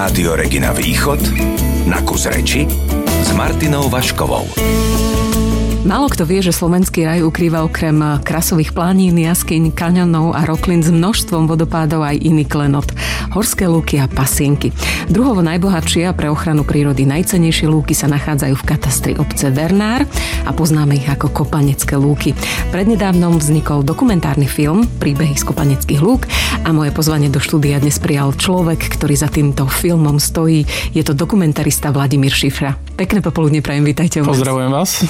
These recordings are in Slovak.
Rádio Regina Východ na kus reči s Martinou Vaškovou. Málo kto vie, že slovenský raj ukrýva okrem krasových planín, jaskyň, kaňonov a roklín s množstvom vodopádov aj iný klenot. Horské lúky a pasienky. Druhovo najbohatšie a pre ochranu prírody najcennejšie lúky sa nachádzajú v katastri obce Vernár a poznáme ich ako kopanecké lúky. Prednedávnom vznikol dokumentárny film Príbehy z kopaneckých lúk a moje pozvanie do štúdia dnes prijal človek, ktorý za týmto filmom stojí. Je to dokumentarista Vladimír Šifra. Pekné popoludne prajem, vítajte u vás. Pozdravujem vás.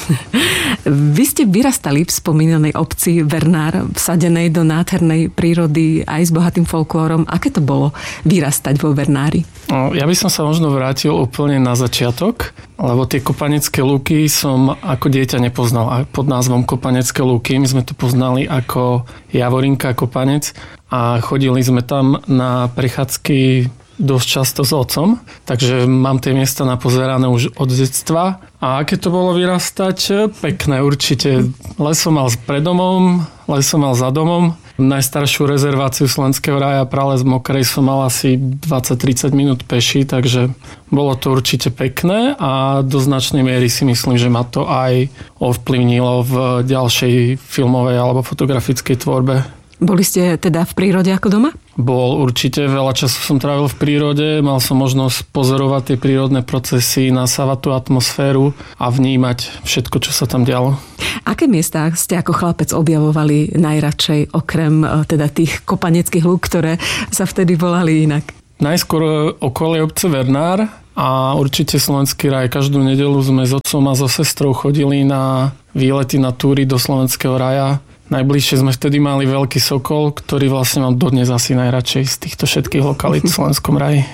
Vy ste vyrastali v spomínanej obci Vernár, vsadenej do nádhernej prírody aj s bohatým folklórom. Aké to bolo vyrastať vo Vernári? Ja by som sa možno vrátil úplne na začiatok, lebo tie kopanecké lúky som ako dieťa nepoznal pod názvom kopanecké lúky. My sme to poznali ako Javorinka, kopanec a chodili sme tam na prechádzky dosť často s otcom, takže mám tie miesta napozerané už od detstva. A aké to bolo vyrastať? Pekné určite. Les som mal pred domom, les som mal za domom. Najstaršiu rezerváciu Slovenského raja Prales Mokrej som mal asi 20-30 minút peši, takže bolo to určite pekné a do značnej miery si myslím, že ma to aj ovplyvnilo v ďalšej filmovej alebo fotografickej tvorbe. Boli ste teda v prírode ako doma? Bol určite, veľa času som trávil v prírode, mal som možnosť pozorovať tie prírodné procesy, nasávať tú atmosféru a vnímať všetko, čo sa tam dialo. Aké miesta ste ako chlapec objavovali najradšej, okrem teda tých kopaneckých lúk, ktoré sa vtedy volali inak? Najskôr okolie obce Vernár a určite Slovenský raj. Každú nedeľu sme s otcom a so sestrou chodili na výlety, na túry do Slovenského raja. Najbližšie sme vtedy mali Veľký Sokol, ktorý vlastne mám dodnes asi najradšej z týchto všetkých lokalít v Slovenskom raji.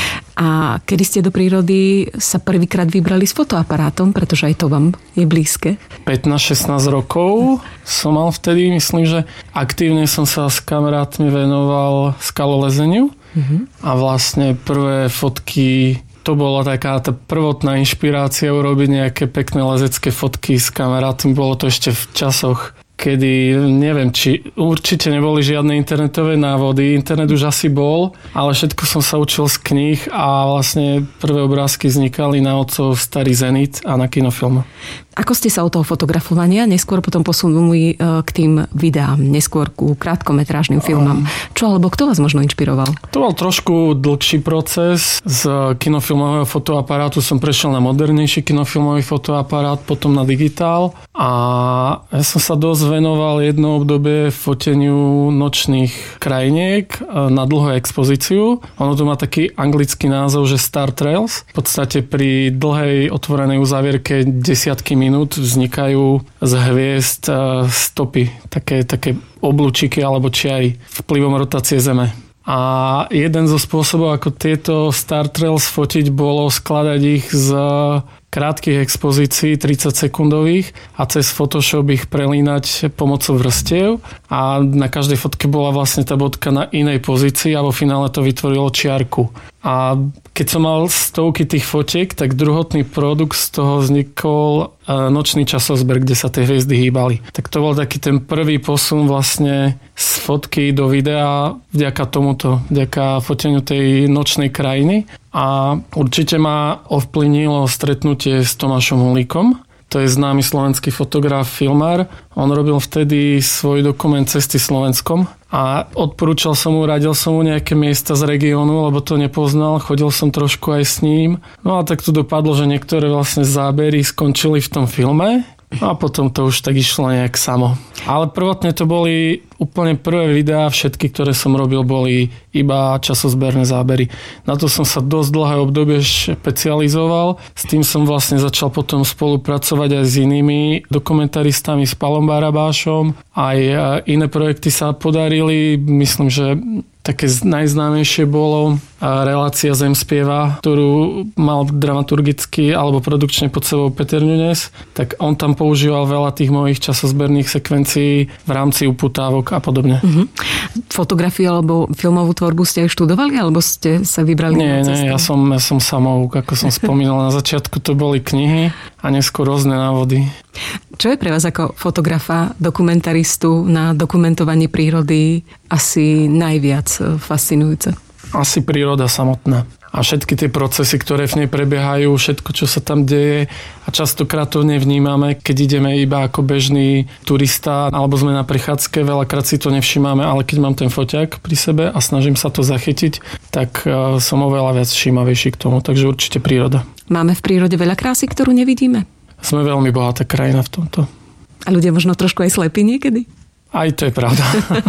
A kedy ste do prírody sa prvýkrát vybrali s fotoaparátom, pretože aj to vám je blízke? 15-16 rokov som mal vtedy, myslím, že aktívne som sa s kamarátmi venoval skalolezeniu a vlastne prvé fotky, to bola taká tá prvotná inšpirácia urobiť nejaké pekné lezecké fotky s kamarátmi. Bolo to ešte v časoch, kedy, neviem, či určite neboli žiadne internetové návody. Internet už asi bol, ale všetko som sa učil z kníh a vlastne prvé obrázky vznikali na otcov Starý Zenit a na kinofilmu. Ako ste sa od toho fotografovania neskôr potom posunuli k tým videám, neskôr ku krátkometrážnym filmom? Čo alebo kto vás možno inšpiroval? To bol trošku dlhší proces. Z kinofilmového fotoaparátu som prešiel na modernejší kinofilmový fotoaparát, potom na digitál a ja som sa dosť venoval jedno obdobie foteniu nočných krajiniek na dlhú expozíciu. Ono to má taký anglický názov, že Star Trails. V podstate pri dlhej otvorenej uzávierke desiatky minút vznikajú z hviezd stopy, také oblúčiky alebo čiary vplyvom rotácie Zeme. A jeden zo spôsobov, ako tieto Star Trails fotiť, bolo skladať ich z krátkych expozícií 30-sekundových a cez Photoshop ich prelínať pomocou vrstiev a na každej fotke bola vlastne tá bodka na inej pozícii a vo finále to vytvorilo čiarku. A keď som mal stovky tých fotiek, tak druhotný produkt z toho vznikol nočný časozber, kde sa tie hviezdy hýbali. Tak to bol taký ten prvý posun vlastne z fotky do videa vďaka tomuto, vďaka foteniu tej nočnej krajiny. A určite ma ovplyvnilo stretnutie s Tomášom Hulíkom. To je známy slovenský fotograf, filmár. On robil vtedy svoj dokument Cesty Slovenskom a odporúčal som mu, radil som mu nejaké miesta z regiónu, lebo to nepoznal, chodil som trošku aj s ním. No a tak to dopadlo, že niektoré vlastne zábery skončili v tom filme a potom to už tak išlo nejak samo. Ale prvotne to boli úplne prvé videá, všetky, ktoré som robil, boli iba časozberné zábery. Na to som sa dosť dlhé obdobie špecializoval. S tým som vlastne začal potom spolupracovať aj s inými dokumentaristami, s Palom Barabášom. Aj iné projekty sa podarili. Myslím, že také najznámejšie bolo relácia Zem spieva, ktorú mal dramaturgicky alebo produkčne pod sebou Peter Nunes. Tak on tam používal veľa tých mojich časozberných sekvencií v rámci uputávok a podobne. Fotografiu alebo filmovú tvorbu ste aj študovali, alebo ste sa vybrali na cestu? Nie, ja som samouk, ako som spomínal. Na začiatku to boli knihy a neskôr rôzne návody. Čo je pre vás ako fotografa, dokumentaristu na dokumentovanie prírody asi najviac fascinujúce? Asi príroda samotná. a všetky tie procesy, ktoré v nej prebiehajú, všetko, čo sa tam deje a častokrát to nevnímame, keď ideme iba ako bežný turista alebo sme na prechádzke, veľakrát si to nevšímame, ale keď mám ten foťák pri sebe a snažím sa to zachytiť, tak som oveľa viac všímavejší k tomu, takže určite príroda. Máme v prírode veľa krásy, ktorú nevidíme? Sme veľmi bohatá krajina v tomto. A ľudia možno trošku aj slepí niekedy? Aj to je pravda.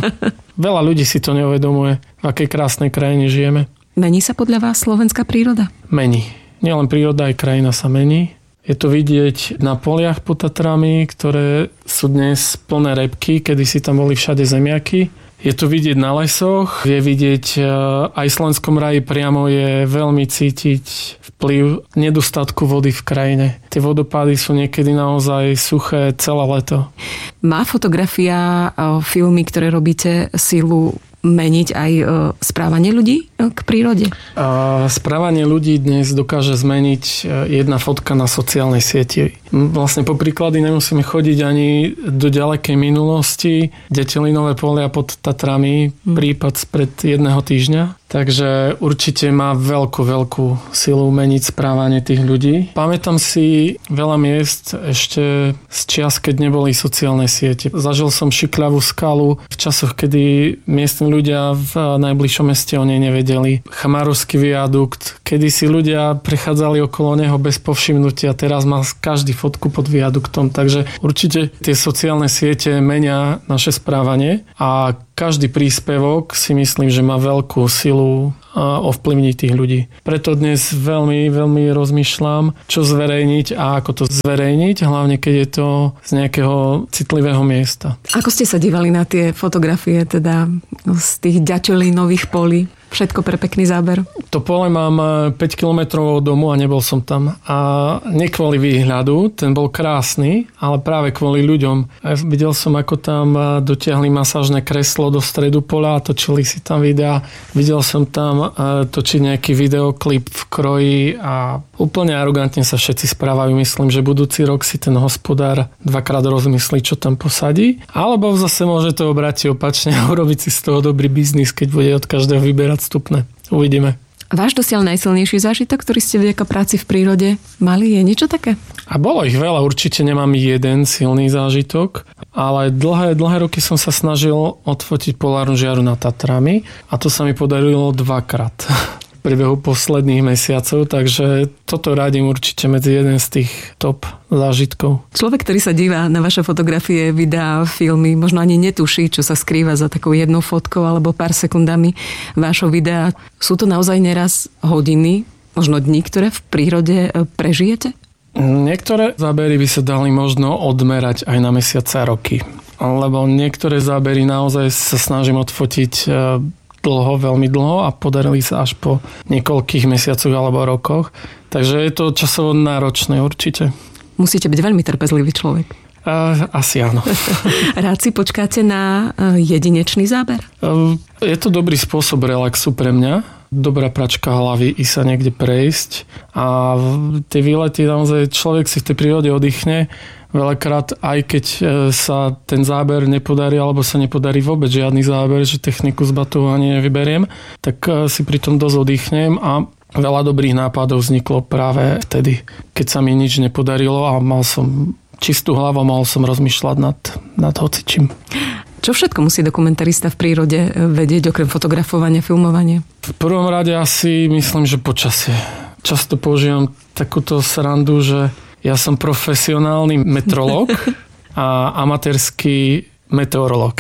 Veľa ľudí si to neuvedomuje, v akej krásnej krajine žijeme. Mení sa podľa vás slovenská príroda? Mení. Nielen príroda, aj krajina sa mení. Je to vidieť na poliach pod Tatrami, ktoré sú dnes plné repky, kedysi tam boli všade zemiaky. Je to vidieť na lesoch, je vidieť aj v Slovenskom raji priamo je veľmi cítiť vplyv nedostatku vody v krajine. Tie vodopády sú niekedy naozaj suché celé leto. Má fotografia, filmy, ktoré robíte, silu meniť aj správanie ľudí k prírode? Správanie ľudí dnes dokáže zmeniť jedna fotka na sociálnej sieti. Vlastne po príklady nemusíme chodiť ani do ďalekej minulosti. Detelinové polia pod Tatrami, prípad spred 1 týždňa. Takže určite má veľkú silu meniť správanie tých ľudí. Pamätám si veľa miest ešte z čias, keď neboli sociálne siete. Zažil som Šikľavú skalu v časoch, kedy miestni ľudia v najbližšom meste o nej nevedeli. Chamarovský viadukt, kedy si ľudia prechádzali okolo neho bez povšimnutia. Teraz má každý fotku pod viaduktom. Takže určite tie sociálne siete menia naše správanie a každý príspevok si myslím, že má veľkú silu ovplyvniť tých ľudí. Preto dnes veľmi rozmýšľam, čo zverejniť a ako to zverejniť, hlavne keď je to z nejakého citlivého miesta. Ako ste sa dívali na tie fotografie teda z tých ďačelinových polí? Všetko pre pekný záber. To pole mám 5 kilometrov od domu a nebol som tam. A nie kvôli výhľadu, ten bol krásny, ale práve kvôli ľuďom. Videl som, ako tam dotiahli masážne kreslo do stredu pola a točili si tam videá. Videl som tam točiť nejaký videoklip v kroji a úplne arogantne sa všetci správajú. Myslím, že budúci rok si ten hospodár dvakrát rozmyslí, čo tam posadí. Alebo zase môže to obrátiť opačne a urobiť si z toho dobrý biznis, keď bude od každého vyberať vstupné. Uvidíme. Váš dosiaľ najsilnejší zážitok, ktorý ste vďaka práci v prírode mali, je niečo také? A bolo ich veľa, určite nemám jeden silný zážitok, ale dlhé roky som sa snažil odfotiť polárnu žiaru nad Tatrami a to sa mi podarilo 2-krát v priebehu posledných mesiacov, takže toto radím určite medzi jeden z tých top zážitkov. Človek, ktorý sa díva na vaše fotografie, videá, filmy, možno ani netuší, čo sa skrýva za takou jednou fotkou alebo pár sekundami vášho videa. Sú to naozaj neraz hodiny, možno dni, ktoré v prírode prežijete? Niektoré zábery by sa dali možno odmerať aj na mesiace a roky. Lebo niektoré zábery naozaj sa snažím odfotiť veľmi dlho a podarili sa až po niekoľkých mesiacoch alebo rokoch. Takže je to časovo náročné určite. Musíte byť veľmi trpezlivý človek. Asi áno. Rád si počkáte na jedinečný záber? Je to dobrý spôsob relaxu pre mňa. Dobrá pračka hlavy i sa niekde prejsť. A tie výlety naozaj človek si v tej prírode oddychne. Veľakrát, aj keď sa ten záber nepodarí, alebo sa nepodarí vôbec žiadny záber, že techniku z batohu ani nevyberiem, tak si pri tom dosť oddychnem a veľa dobrých nápadov vzniklo práve vtedy, keď sa mi nič nepodarilo a mal som čistú hlavu, mohol som rozmýšľať nad hocičím. Čo všetko musí dokumentarista v prírode vedieť, okrem fotografovania, filmovania? V prvom rade asi myslím, že počasie. Často používam takúto srandu, že ja som profesionálny metrológ a amatérsky meteorológ.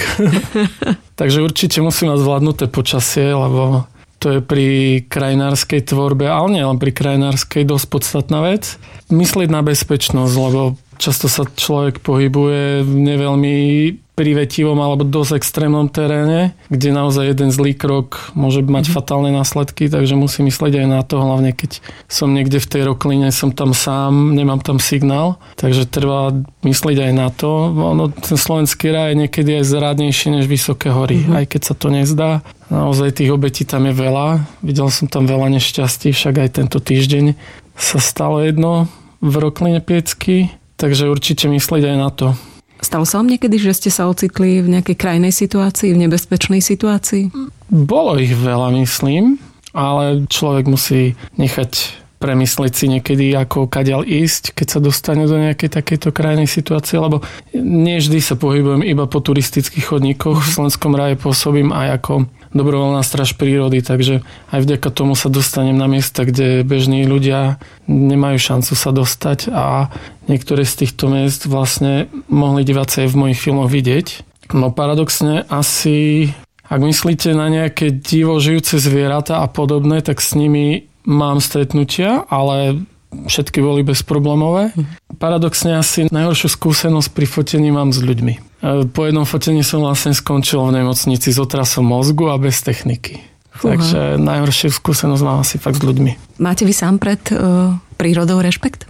Takže určite musím mať zvládnuté počasie, lebo to je pri krajinárskej tvorbe, ale nie len pri krajinárskej, dosť podstatná vec. Myslieť na bezpečnosť, lebo často sa človek pohybuje v neveľmi privetivom alebo dosť extrémnom teréne, kde naozaj jeden zlý krok môže mať fatálne následky, takže musím myslieť aj na to, hlavne keď som niekde v tej rokline, som tam sám, nemám tam signál, takže treba myslieť aj na to. Ten slovenský raj je niekedy aj zrádnejší než vysoké hory, aj keď sa to nezdá. Naozaj tých obetí tam je veľa, videl som tam veľa nešťastí, však aj tento týždeň sa stalo jedno v rokline Piecky, takže určite myslieť aj na to. Stalo sa vám niekedy, že ste sa ocitli v nejakej krajnej situácii, v nebezpečnej situácii? Bolo ich veľa, myslím. ale človek musí nechať premyslieť si niekedy, ako kadiaľ ísť, keď sa dostane do nejakej takejto krajnej situácie, lebo nie vždy sa pohybujem iba po turistických chodníkoch. V Slovenskom raji pôsobím aj ako dobrovoľná stráž prírody, takže aj vďaka tomu sa dostanem na miesta, kde bežní ľudia nemajú šancu sa dostať a niektoré z týchto miest vlastne mohli diváci aj v mojich filmoch vidieť. No paradoxne asi, ak myslíte na nejaké divo žijúce zvieratá a podobné, tak s nimi mám stretnutia, ale všetky boli bezproblémové. Paradoxne asi najhoršiu skúsenosť pri fotení mám s ľuďmi. Po jednom fotení som vlastne skončil v nemocnici s otrasom mozgu a bez techniky. Takže najhoršiu skúsenosť mám asi fakt s ľuďmi. Máte vy sám pred prírodou rešpekt?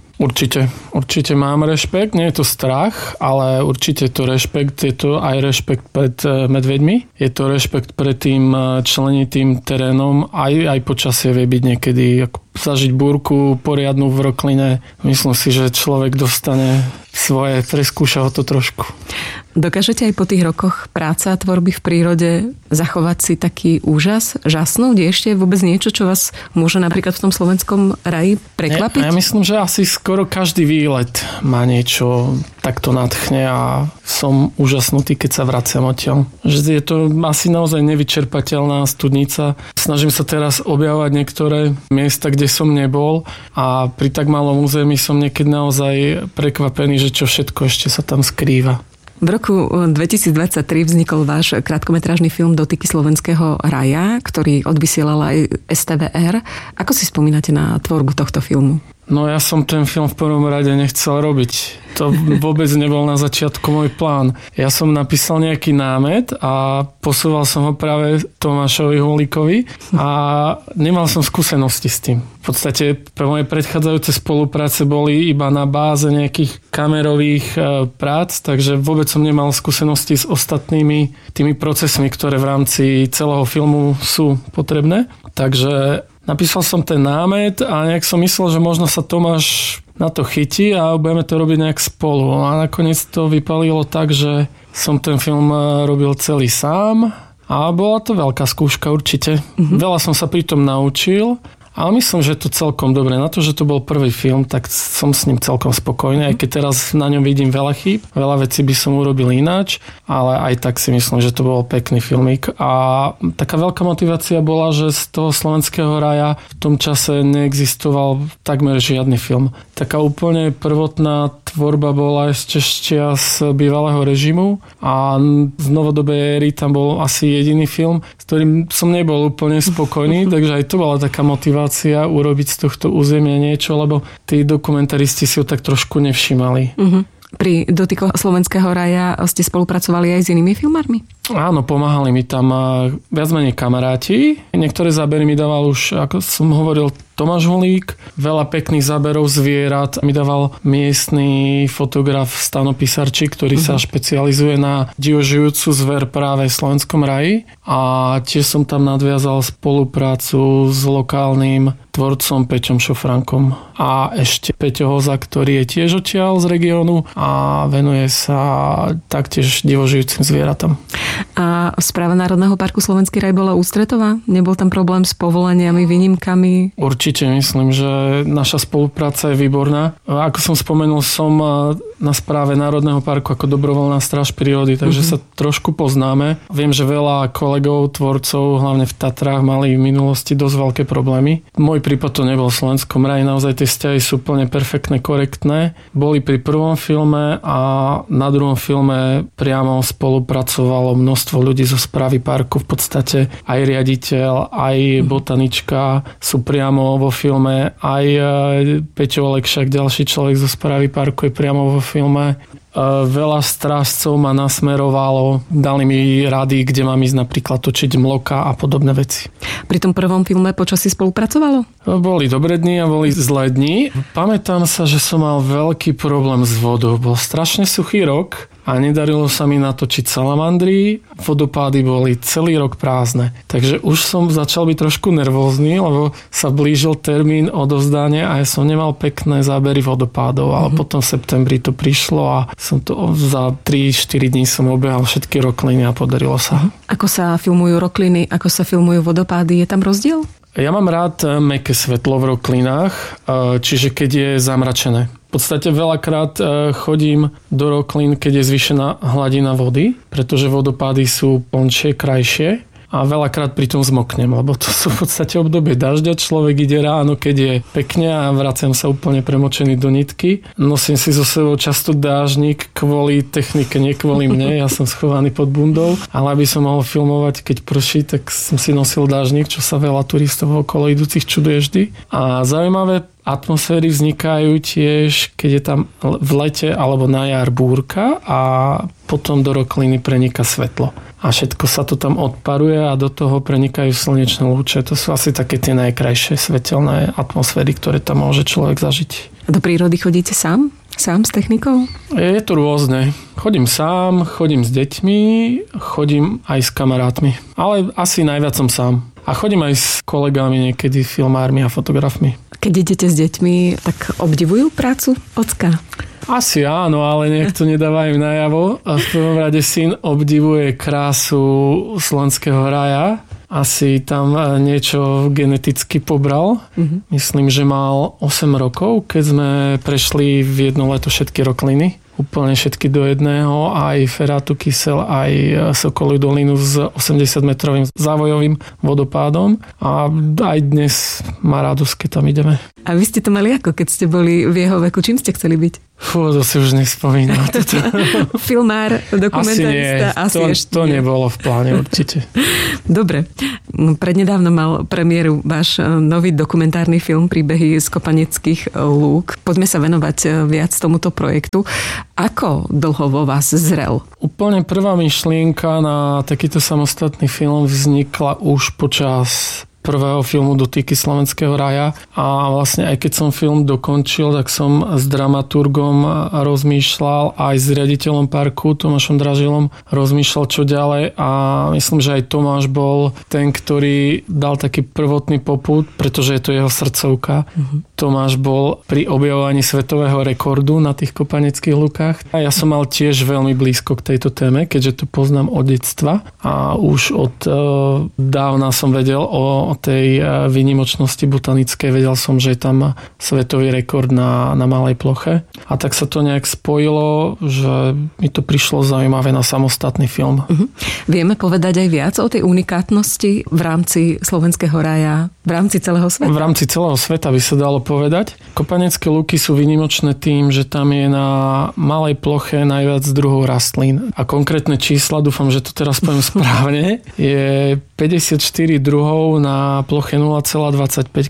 Určite mám rešpekt, nie je to strach, ale určite je to rešpekt, je to aj rešpekt pred medveďmi, je to rešpekt pred tým členitým terénom, aj počasie vie byť niekedy, ako zažiť búrku poriadnu v rokline, myslím si, že človek dostane svoje, preskúša ho to trošku. Dokážete aj po tých rokoch práce a tvorby v prírode zachovať si taký úžas, žasnúť? Je ešte vôbec niečo, čo vás môže napríklad v tom slovenskom raji prekvapiť? Ja myslím, že asi skoro každý výlet má niečo takto nadchne a som úžasnutý, keď sa vraciam odtiaľ. Že je to asi naozaj nevyčerpateľná studnica. Snažím sa teraz objavovať niektoré miesta, kde som nebol a pri tak malom území som niekedy naozaj prekvapený, že čo všetko ešte sa tam skrýva. V roku 2023 vznikol váš krátkometrážny film Dotyky slovenského raja, ktorý odvysielal aj STVR. Ako si spomínate na tvorbu tohto filmu? No ja som ten film v prvom rade nechcel robiť. To vôbec nebol na začiatku môj plán. Ja som napísal nejaký námet a posúval som ho práve Tomášovi Holíkovi a nemal som skúsenosti s tým. V podstate moje predchádzajúce spolupráce boli iba na báze nejakých kamerových prác, takže vôbec som nemal skúsenosti s ostatnými tými procesmi, ktoré v rámci celého filmu sú potrebné. Takže napísal som ten námet a nejak som myslel, že možno sa Tomáš na to chytí a budeme to robiť nejak spolu. A nakoniec to vypalilo tak, že som ten film robil celý sám a bola to veľká skúška určite. Veľa som sa pri tom naučil. Ale myslím, že je to celkom dobre. Na to, že to bol prvý film, tak som s ním celkom spokojný. Aj keď teraz na ňom vidím veľa chýb, veľa vecí by som urobil ináč, ale aj tak si myslím, že to bol pekný filmík. A taká veľká motivácia bola, že z toho slovenského raja v tom čase neexistoval takmer žiadny film. Taká úplne prvotná tvorba bola ešte z bývalého režimu a z novodobej éry tam bol asi jediný film, s ktorým som nebol úplne spokojný, takže aj to bola taká motivácia urobiť z tohto územia niečo, lebo tí dokumentaristi si ho tak trošku nevšímali. Pri Dotykoch slovenského raja ste spolupracovali aj s inými filmármi? Áno, pomáhali mi tam viac menej kamaráti. Niektoré zábery mi dával už, ako som hovoril, Tomáš Holík. Veľa pekných záberov zvierat mi dával miestny fotograf Stano Pisarčík, ktorý sa špecializuje na divožijúcu zver práve v slovenskom raji. A tiež som tam nadviazal spoluprácu s lokálnym tvorcom Peťom Šofrankom a ešte Peťo Hoza, ktorý je tiež odtiaľ z regiónu a venuje sa taktiež divožijúcim zvieratám. A správa Národného parku Slovenský raj bola ústretová? Nebol tam problém s povoleniami, výnimkami? Určite myslím, že naša spolupráca je výborná. Ako som spomenul, som na správe Národného parku ako dobrovoľná stráž prírody, takže sa trošku poznáme. Viem, že veľa kolegov, tvorcov, hlavne v Tatrách, mali v minulosti dosť veľké problémy. Môj prípad to nebol v Slovenskom raji, naozaj tie vzťahy sú plne perfektné, korektné. Boli pri prvom filme a na druhom filme priamo spolupracovalo množstvo ľudí zo správy parku. V podstate aj riaditeľ, aj botanička sú priamo vo filme, aj Peťo Olekšák, ďalší človek zo správy parku je priamo vo filme. Veľa strážcov ma nasmerovalo, dali mi rady, kde mám ísť napríklad točiť mloka a podobné veci. Pri tom prvom filme počasí spolupracovalo? Boli dobré dni a boli zlé dni. Pamätám sa, že som mal veľký problém s vodou. Bol strašne suchý rok a nedarilo sa mi natočiť salamandry. Vodopády boli celý rok prázdne. Takže už som začal byť trošku nervózny, lebo sa blížil termín odovzdania a ja som nemal pekné zábery vodopádov, ale potom v septembri to prišlo a som to za 3-4 dní som obehal všetky rokliny a podarilo sa. Ako sa filmujú rokliny, ako sa filmujú vodopády? Je tam rozdiel? Ja mám rád mäkké svetlo v roklinách, čiže keď je zamračené. V podstate veľakrát chodím do roklín, keď je zvýšená hladina vody, pretože vodopády sú plnšie, krajšie. A veľakrát pri tom zmoknem, lebo to sú v podstate obdobie dažďa. Človek ide ráno, keď je pekne a vraciam sa úplne premočený do nitky. Nosím si so sebou často dážnik kvôli technike, nie kvôli mne. Ja som schovaný pod bundou, ale aby som mohol filmovať, keď prší, tak som si nosil dážnik, čo sa veľa turistov okolo idúcich čuduje vždy. A zaujímavé atmosféry vznikajú tiež, keď je tam v lete alebo na jar búrka a potom do rokliny preniká svetlo. A všetko sa to tam odparuje a do toho prenikajú slnečné lúče. To sú asi také tie najkrajšie svetelné atmosféry, ktoré tam môže človek zažiť. A do prírody chodíte sám? Sám s technikou? Je to rôzne. Chodím sám, chodím s deťmi, chodím aj s kamarátmi. Ale asi najviac som sám. A chodím aj s kolegami, niekedy filmármi a fotografmi. Keď idete s deťmi, tak obdivujú prácu ocka? Asi áno, ale nech to nedávajú najavo. A v prvom rade syn obdivuje krásu Slovenského raja. Asi tam niečo geneticky pobral. Myslím, že mal 8 rokov, keď sme prešli v jedno leto všetky rokliny. Úplne všetky do jedného, aj Ferátu Kysel, aj Sokoliu dolinu s 80-metrovým závojovým vodopádom. A aj dnes má radosť, keď tam ideme. A vy ste to mali ako, keď ste boli v jeho veku? Čím ste chceli byť? To si už nespomínam. Filmár, dokumentarista? Asi nie. To nebolo v pláne určite. Dobre. Prednedávno mal premiéru váš nový dokumentárny film Príbehy z Kopaneckých lúk. Poďme sa venovať viac tomuto projektu. Ako dlho vo vás zrel? Úplne prvá myšlienka na takýto samostatný film vznikla už počas prvého filmu Dotýky Slovenského raja a vlastne aj keď som film dokončil, tak som s dramaturgom rozmýšľal, aj s riaditeľom parku Tomášom Dražilom rozmýšľal čo ďalej a myslím, že aj Tomáš bol ten, ktorý dal taký prvotný popud, pretože je to jeho srdcovka. Tomáš bol pri objavovaní svetového rekordu na tých kopaneckých lukách a ja som mal tiež veľmi blízko k tejto téme, keďže to poznám od detstva a už od dávna som vedel o tej výnimočnosti botanickej. Vedel som, že je tam svetový rekord na malej ploche. A tak sa to nejak spojilo, že mi to prišlo zaujímavé na samostatný film. Vieme povedať aj viac o tej unikátnosti v rámci Slovenského raja, v rámci celého sveta? V rámci celého sveta by sa dalo povedať. Kopanecké lúky sú výnimočné tým, že tam je na malej ploche najviac druhov rastlín. A konkrétne čísla, dúfam, že to teraz poviem správne, je 54 druhov na ploche 0,25 x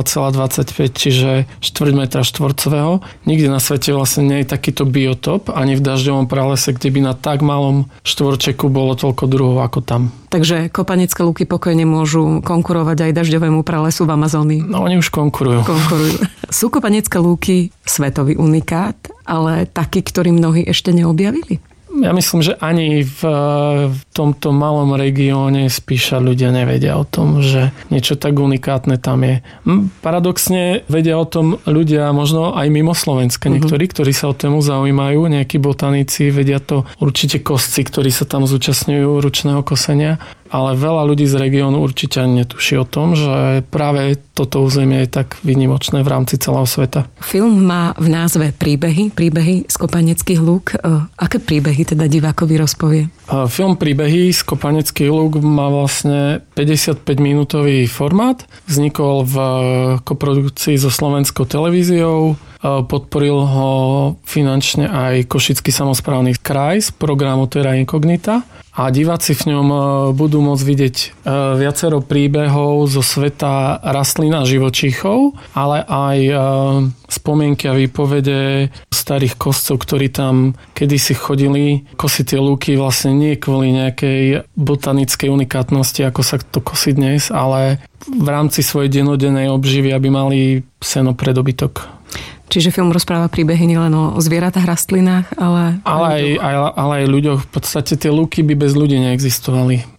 0,25, čiže 4 metra štvorcového. Nikde na svete vlastne nie je takýto biotop, ani v dažďovom pralese, kde by na tak malom štvorčeku bolo toľko druhov ako tam. Takže kopanecké lúky pokojne môžu konkurovať aj dažďovému pralesu v Amazónii. No, oni už konkurujú. Sú kopanecké lúky svetový unikát, ale taký, ktorý mnohí ešte neobjavili? Ja myslím, že ani v tomto malom regióne spíša ľudia nevedia o tom, že niečo tak unikátne tam je. Paradoxne vedia o tom ľudia možno aj mimo Slovenska. Niektorí, ktorí sa o tému zaujímajú, nejakí botanici, vedia to určite kosci, ktorí sa tam zúčastňujú ručného kosenia. Ale veľa ľudí z regiónu určite netuší o tom, že práve toto územie je tak výnimočné v rámci celého sveta. Film má v názve príbehy z Kopaneckých lúk. Aké príbehy teda divákovi rozpovie? Film Príbehy z Kopaneckých lúk má vlastne 55-minútový formát. Vznikol v koprodukcii so Slovenskou televíziou. Podporil ho finančne aj Košický samosprávny kraj z programu Terra Incognita. A diváci v ňom budú môcť vidieť viacero príbehov zo sveta rastlín a živočíchov, ale aj spomienky a výpovede starých koscov, ktorí tam kedysi chodili kosiť tie lúky vlastne nie kvôli nejakej botanickej unikátnosti, ako sa to kosí dnes, ale v rámci svojej dennodennej obživy, aby mali seno pre dobytok. Čiže film rozpráva príbehy nielen o zvieratách, rastlinách, ale aj ľuďoch. V podstate tie lúky by bez ľudí neexistovali.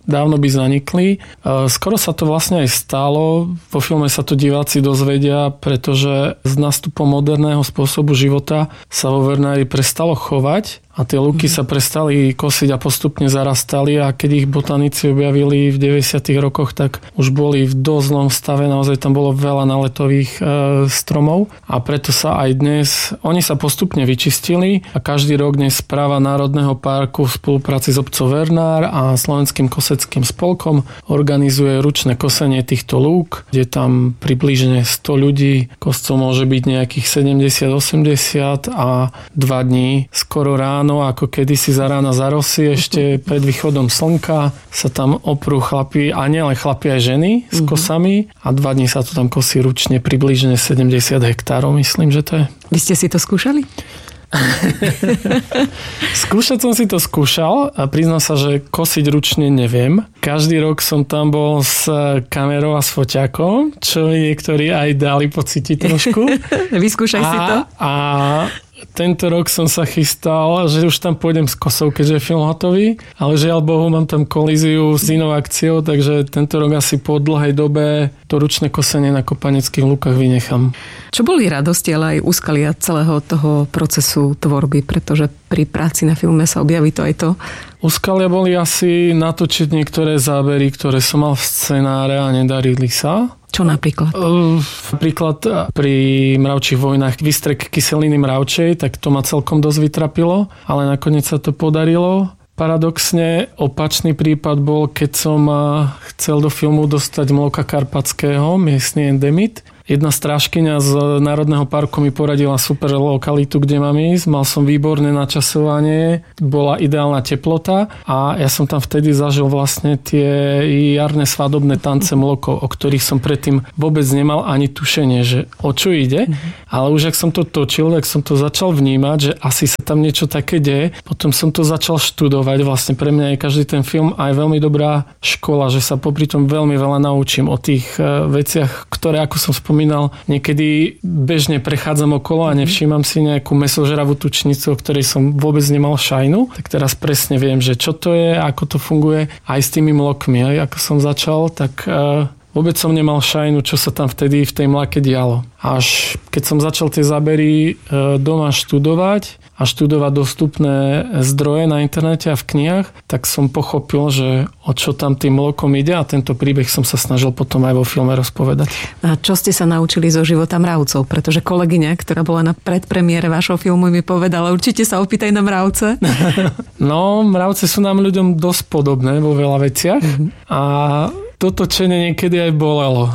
dávno by zanikli. Skoro sa to vlastne aj stalo. Vo filme sa to diváci dozvedia, pretože s nástupom moderného spôsobu života sa vo Vernári prestalo chovať a tie lúky sa prestali kosiť a postupne zarastali a keď ich botanici objavili v 90. rokoch, tak už boli v dosť zlom stave, naozaj tam bolo veľa naletových stromov a preto sa aj dnes, oni sa postupne vyčistili a každý rok dnes Správa Národného parku v spolupráci s obcov Vernár a Slovenským koseckým spolkom organizuje ručné kosenie týchto lúk, kde tam približne 100 ľudí, koscov môže byť nejakých 70-80 a 2 dní skoro ráno, ako kedysi za rána za rosy, ešte pred východom slnka sa tam oprú chlapi, a nielen chlapi, aj ženy s kosami a 2 dní sa to tam kosí ručne, približne 70 hektárov, myslím, že to je. Vy ste si to skúšali? Skúšať som si to skúšal a priznám sa, že kosiť ručne neviem. Každý rok som tam bol s kamerou a s foťakom, čo niektorí aj dali pocítiť trošku. Vyskúšaj si to. A tento rok som sa chystal, že už tam pôjdem s kosou, keďže je film hotový, ale žiaľ Bohu, mám tam kolíziu s inou akciou, takže tento rok asi po dlhej dobe to ručné kosenie na kopaneckých lúkach vynechám. Čo boli radosti, ale aj úskalia celého toho procesu tvorby, pretože pri práci na filme sa objaví to aj to? Úskalia boli asi natočiť niektoré zábery, ktoré som mal v scenáre a nedarili sa. Čo napríklad? Napríklad pri Mravčích vojnách výstrek kyseliny mravčej, tak to ma celkom dosť vytrapilo, ale nakoniec sa to podarilo. Paradoxne opačný prípad bol, keď som chcel do filmu dostať mloka karpatského, miestny endemit. Jedna strážkyňa z Národného parku mi poradila super lokalitu, kde mám ísť. Mal som výborné načasovanie, bola ideálna teplota a ja som tam vtedy zažil vlastne tie jarné svadobné tance mlokov, o ktorých som predtým vôbec nemal ani tušenie, že o čo ide. Ale už ak som to točil, tak som to začal vnímať, že asi sa tam niečo také deje. Potom som to začal študovať. Vlastne pre mňa je každý ten film aj veľmi dobrá škola, že sa popri tom veľmi veľa naučím o tých veciach, ktoré, ako som spomínal, niekedy bežne prechádzam okolo a nevšímam si nejakú mäsožravú tučnicu, o ktorej som vôbec nemal šajnu. Tak teraz presne viem, že čo to je, ako to funguje aj s tými mlokmi. Aj ako som začal, tak vôbec som nemal šajnu, čo sa tam vtedy v tej mlake dialo. Až keď som začal tie zábery doma študovať a študovať dostupné zdroje na internete a v knihách, tak som pochopil, že o čo tam tým mlokom ide a tento príbeh som sa snažil potom aj vo filme rozpovedať. A čo ste sa naučili zo života mravcov? Pretože kolegyňa, ktorá bola na predpremiére vašho filmu, mi povedala, určite sa opýtaj na mravce. No, mravce sú nám ľuďom dosť podobné vo veľa veciach a to točenie niekedy aj bolelo.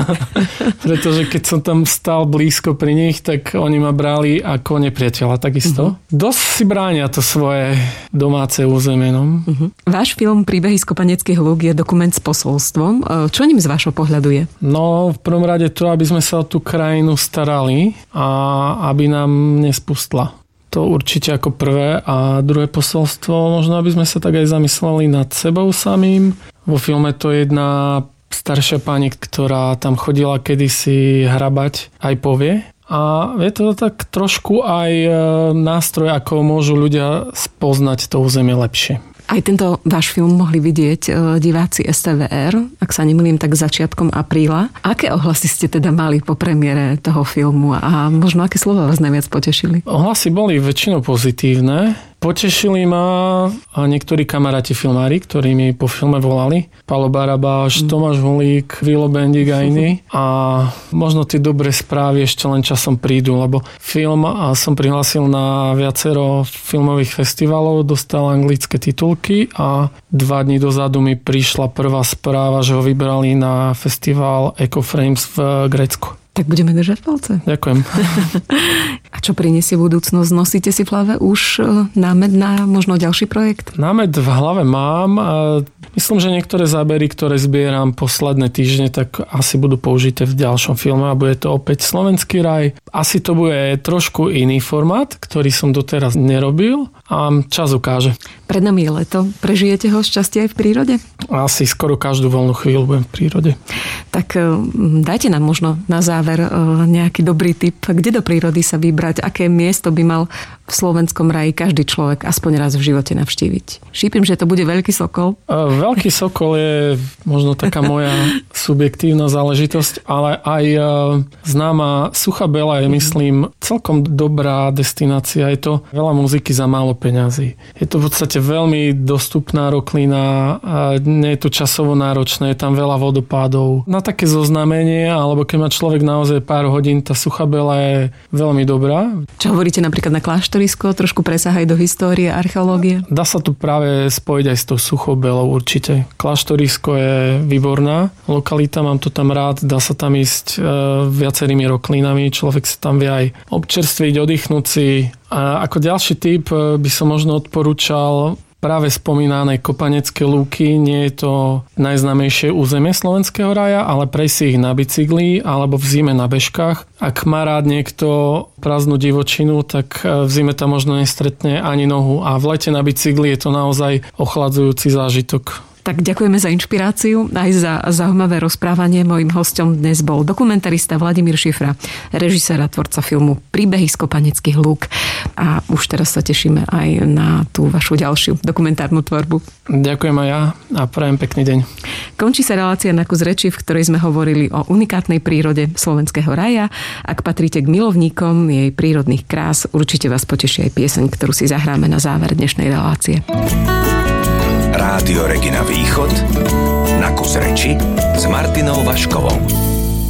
Pretože keď som tam stál blízko pri nich, tak oni ma brali ako nepriateľa takisto. Dosť si bránia to svoje domáce územie. No. Váš film Príbehy z kopaneckých lúk je dokument s posolstvom. Čo ním z vášho pohľadu je? No, v prvom rade to, aby sme sa o tú krajinu starali a aby nám nespustla. To určite ako prvé. A druhé posolstvo, možno aby sme sa tak aj zamysleli nad sebou samým. Vo filme to je jedna staršia pani, ktorá tam chodila kedysi hrabať, aj povie. A je to tak trošku aj nástroj, ako môžu ľudia spoznať to územie lepšie. Aj tento váš film mohli vidieť diváci STVR, ak sa nemýlim, tak začiatkom apríla. Aké ohlasy ste teda mali po premiére toho filmu a možno aké slova vás najviac potešili? Ohlasy boli väčšinou pozitívne. Potešili ma niektorí kamaráti filmári, ktorí mi po filme volali. Paolo Barabáš, Tomáš Hulík, Vilo Bendik a iní. A možno tie dobré správy ešte len časom prídu, lebo film som prihlásil na viacero filmových festivalov, dostal anglické titulky a 2 dní dozadu mi prišla prvá správa, že ho vybrali na festival Ecoframes v Grécku. Tak budeme držať palce. Ďakujem. A čo prinesie budúcnosť? Nosíte si v hlave už námed na možno ďalší projekt? Námed v hlave mám. Myslím, že niektoré zábery, ktoré zbieram posledné týždne, tak asi budú použité v ďalšom filme a bude to opäť Slovenský raj. Asi to bude trošku iný formát, ktorý som doteraz nerobil a čas ukáže. Pred nami je leto. Prežijete ho šťastie aj v prírode? Asi skoro každú voľnú chvíľu budem v prírode. Tak dajte nám možno na záver nejaký dobrý tip. Kde do prírody sa vybrať? odobrať, aké miesto by mal v slovenskom raji každý človek aspoň raz v živote navštíviť. Šípim, že to bude Veľký Sokol. Veľký Sokol je možno taká moja subjektívna záležitosť, ale aj známa Suchá Bela je, myslím, celkom dobrá destinácia. Je to veľa muziky za málo peňazí. Je to v podstate veľmi dostupná roklina, nie je to časovo náročné, je tam veľa vodopádov. Na také zoznamenie, alebo keď má človek naozaj pár hodín, tá Suchá Bela je veľmi dobrá. Čo hovoríte napríklad na Kláštorisko? Trošku presahaj do histórie, archeológie? Dá sa tu práve spojiť aj s tou Suchou Belou určite. Kláštorisko je výborná lokalita, mám to tam rád, dá sa tam ísť viacerými roklinami, človek sa tam vie aj občerstviť, oddychnúť si. A ako ďalší typ by som možno odporúčal práve spomínané Kopanecké lúky. Nie je to najznámejšie územie Slovenského raja, ale prejsť si ich na bicykli alebo v zime na bežkách. Ak má rád niekto prázdnu divočinu, tak v zime tam možno nestretne ani nohu. A v lete na bicykli je to naozaj ochladzujúci zážitok. Tak ďakujeme za inšpiráciu, aj za zaujímavé rozprávanie. Mojím hosťom dnes bol dokumentarista Vladimír Šifra, režisér a tvorca filmu Príbehy z Kopaneckých lúk. A už teraz sa tešíme aj na tú vašu ďalšiu dokumentárnu tvorbu. Ďakujem aj ja a prajem pekný deň. Končí sa relácia Na kus reči, v ktorej sme hovorili o unikátnej prírode slovenského raja. Ak patríte k milovníkom jej prírodných krás, určite vás poteší aj pieseň, ktorú si zahráme na záver dnešnej relácie. Rádio Regina Východ, Na kus reči s Martinou Vaškovou.